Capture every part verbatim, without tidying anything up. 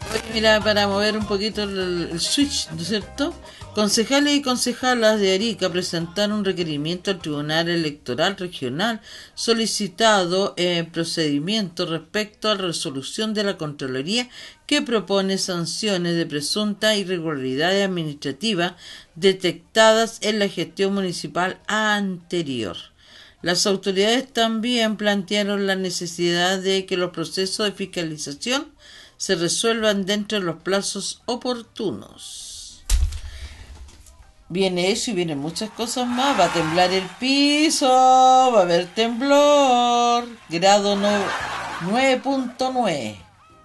Oye, mira, para mover un poquito el, el switch, ¿no es cierto? Concejales y concejalas de Arica presentaron un requerimiento al Tribunal Electoral Regional solicitado en procedimiento respecto a la resolución de la Contraloría que propone sanciones de presuntas irregularidades administrativas detectadas en la gestión municipal anterior. Las autoridades también plantearon la necesidad de que los procesos de fiscalización se resuelvan dentro de los plazos oportunos. Viene eso y vienen muchas cosas más. Va a temblar el piso, va a haber temblor. Grado nueve punto nueve.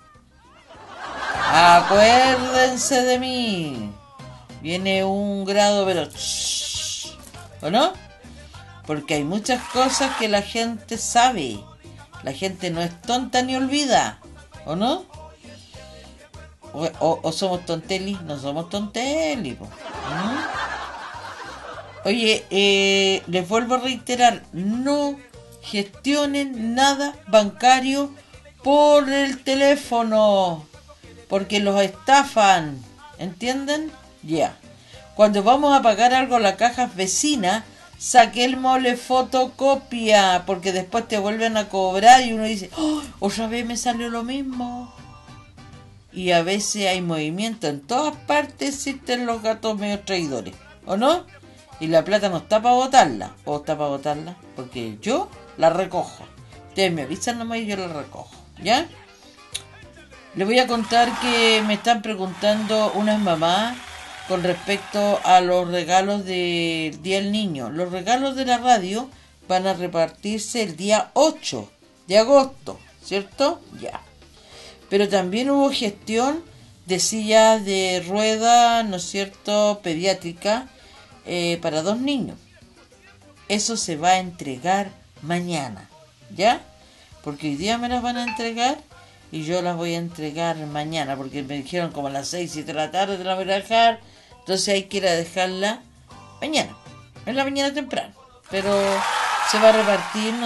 Acuérdense de mí. Viene un grado, pero... ¿o no? Porque hay muchas cosas que la gente sabe. La gente no es tonta ni olvida. ¿O no? O, o, o somos tontelis. No somos tontelis. ¿No? Oye, eh, les vuelvo a reiterar, no gestionen nada bancario por el teléfono, porque los estafan, ¿entienden? Ya. Yeah. Cuando vamos a pagar algo a la caja vecina, saquémosle fotocopia, porque después te vuelven a cobrar y uno dice, oh, otra vez me salió lo mismo. Y a veces hay movimiento, en todas partes existen los gatos medio traidores, ¿o no? Y la plata no está para botarla. ¿O está para botarla? Porque yo la recojo. Ustedes me avisan nomás y yo la recojo. ¿Ya? Les voy a contar que me están preguntando unas mamás con respecto a los regalos del Día del Niño. Los regalos de la radio van a repartirse el día ocho de agosto. ¿Cierto? Ya. Pero también hubo gestión de sillas de rueda, ¿no es cierto?, pediátrica, Eh, para dos niños. Eso se va a entregar mañana, ¿ya? Porque hoy día me las van a entregar y yo las voy a entregar mañana, porque me dijeron como a las seis, siete de la tarde te las voy a dejar, entonces hay que ir a dejarla mañana, en la mañana temprano, pero se va a repartir, ¿no?